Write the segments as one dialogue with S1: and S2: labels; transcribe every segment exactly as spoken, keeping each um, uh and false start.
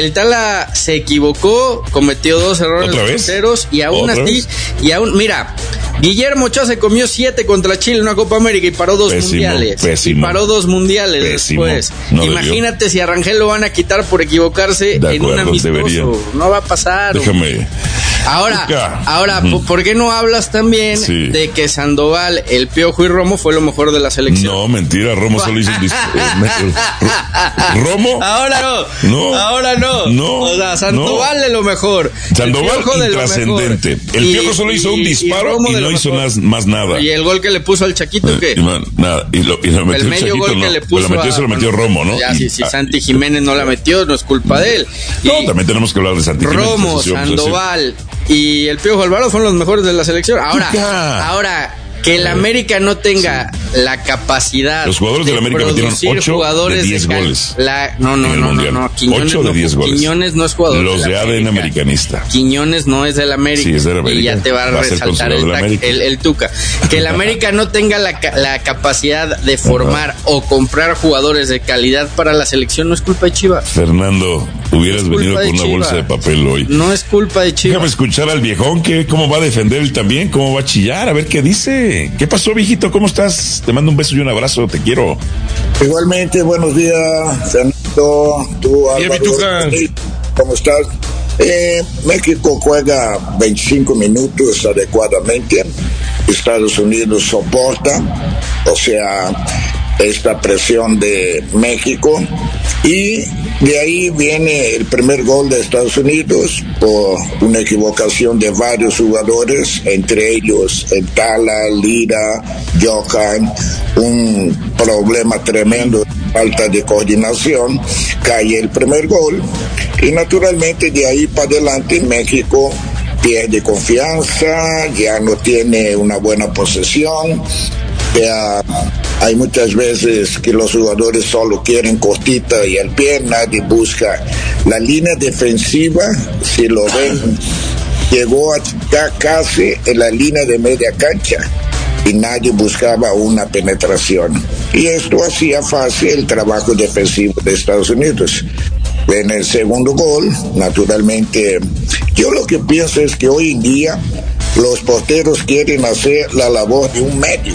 S1: el Tala se equivocó, cometió dos errores groseros y aún así, vez? y aún, mira, Guillermo Ochoa se comió siete contra Chile en una Copa América y paró dos pésimo, mundiales. Pésimo. Y paró dos mundiales pésimo. después. No Imagínate debió. si a Rangel lo van a quitar por equivocarse de en acuerdo, un amistoso. Debería. No va a pasar.
S2: Déjame.
S1: Ahora, Busca. ahora, uh-huh. ¿por qué no hablas también sí. de que Sandoval, el Piojo y Romo fue lo mejor de la selección?
S2: No, mentira, Romo solo hizo un disparate. ¿Romo?
S1: Ahora no, no, ahora no.
S2: No,
S1: o sea, Sandoval no. de lo mejor.
S2: Sandoval intrascendente. El y, Piojo solo y, hizo un disparo y, y, y no hizo más, más nada.
S1: ¿Y el gol que le puso al Chaquito qué?
S2: Y man, nada, y lo, y lo metió el medio Chaquito, gol no. que le puso. Lo metió, a, se lo metió Romo, ¿no?
S1: Ya, y, si, si Santi Jiménez no la metió, no es culpa de él.
S2: No, también tenemos que hablar de Santi Jiménez.
S1: Romo, Sandoval y el Piojo Alvarado fueron los mejores de la selección. Ahora, ahora que el América no tenga sí. la capacidad.
S2: Los jugadores de, de la América metieron ocho de diez de goles.
S1: La, no, no, no, no, no.
S2: Quiñones ocho de diez
S1: no,
S2: goles.
S1: Quiñones no es jugador.
S2: Los de,
S1: de
S2: A D N americanista.
S1: Quiñones no es del América.
S2: Sí, es del América.
S1: Y ya te va a, va a resaltar el, tac, el, el Tuca. Que el América no tenga la, la capacidad de formar uh-huh. o comprar jugadores de calidad para la selección no es culpa de Chivas.
S2: Fernando, hubieras no venido con una Chivas. bolsa de papel hoy.
S1: No es culpa de Chivas.
S2: Déjame escuchar al viejón, que cómo va a defender él también, cómo va a chillar, a ver qué dice. ¿Qué pasó, viejito? ¿Cómo estás? Te mando un beso y un abrazo, te quiero.
S3: Igualmente, buenos días, Fernando, tú, Álvaro, ¿cómo estás? Eh, México juega veinticinco minutos adecuadamente, Estados Unidos soporta, o sea, esta presión de México, y de ahí viene el primer gol de Estados Unidos por una equivocación de varios jugadores, entre ellos el Tala, Lira, Johan, un problema tremendo, falta de coordinación, cae el primer gol y naturalmente de ahí para adelante México pierde confianza, ya no tiene una buena posesión. Ya hay muchas veces que los jugadores solo quieren cortita y el pie, nadie busca. La línea defensiva, si lo ven, llegó a estar casi en la línea de media cancha y nadie buscaba una penetración. Y esto hacía fácil el trabajo defensivo de Estados Unidos. En el segundo gol, naturalmente, yo lo que pienso es que hoy en día los porteros quieren hacer la labor de un medio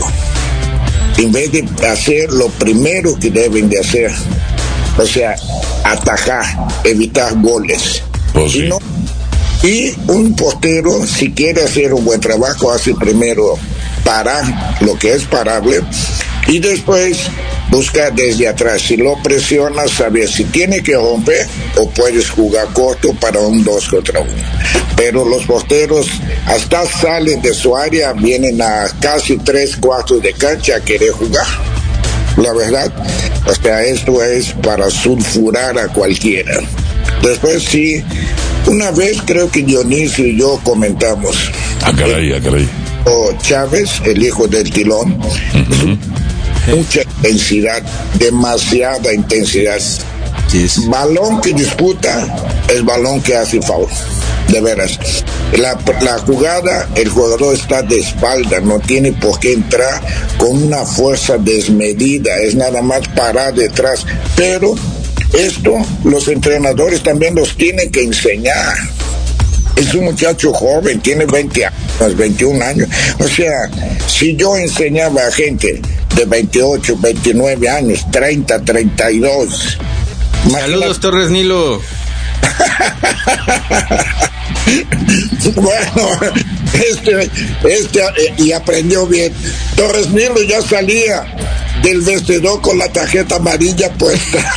S3: en vez de hacer lo primero que deben de hacer, o sea, atajar, evitar goles.
S2: Oh, sí.
S3: y, no, y un portero, si quiere hacer un buen trabajo, hace primero parar lo que es parable y después buscar desde atrás. Si lo presionas, sabes si tiene que romper o puedes jugar corto para un dos contra uno. Pero los porteros hasta salen de su área, vienen a casi tres cuartos de cancha a querer jugar. La verdad, o sea, esto es para sulfurar a cualquiera. Después sí, una vez creo que Dionisio y yo comentamos.
S2: Ah, caray, ah, caray.
S3: O Chávez, el hijo del Tilón. Uh-huh. Mucha intensidad, demasiada intensidad. Yes. Balón que disputa es balón que hace foul, de veras. La, la jugada, el jugador está de espalda, no tiene por qué entrar con una fuerza desmedida, es nada más parar detrás. Pero esto los entrenadores también los tienen que enseñar. Es un muchacho joven, tiene veinte años, veintiún años. O sea, si yo enseñaba a gente de veintiocho, veintinueve años, treinta, treinta y dos.
S1: Saludos, Torres Nilo.
S3: Bueno, este, este, y aprendió bien. Torres Nilo ya salía del vestidor con la tarjeta amarilla puesta.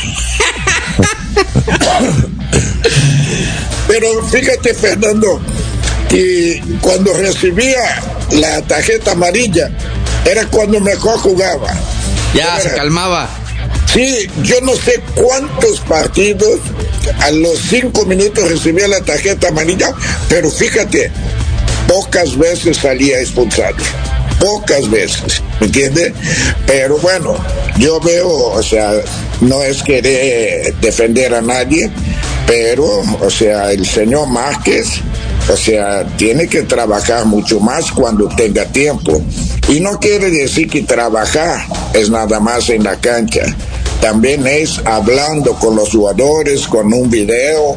S3: Pero fíjate, Fernando, que cuando recibía la tarjeta amarilla era cuando mejor jugaba.
S1: Ya, era, se calmaba.
S3: Sí, yo no sé cuántos partidos a los cinco minutos recibía la tarjeta amarilla, pero fíjate, pocas veces salía expulsado. Pocas veces, ¿me entiendes? Pero bueno, yo veo, o sea, no es querer defender a nadie, pero, o sea, el señor Márquez, o sea, tiene que trabajar mucho más cuando tenga tiempo. Y no quiere decir que trabajar es nada más en la cancha. También es hablando con los jugadores, con un video,